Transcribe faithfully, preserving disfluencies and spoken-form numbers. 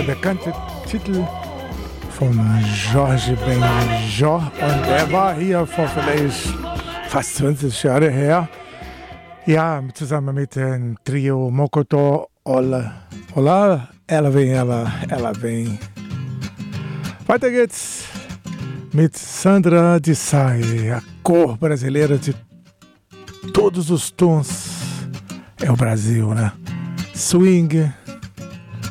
bekannte Titel von Jorge Benjor und er war hier vor vielleicht fast zwanzig Jahren her. Ja, zusammen mit dem Trio Mokoto, Ola, Ola, ela vem, ela, ela vem. Weiter geht's mit Sandra de Sá, a cor brasileira de todos os tons. É o Brasil, né? Swing,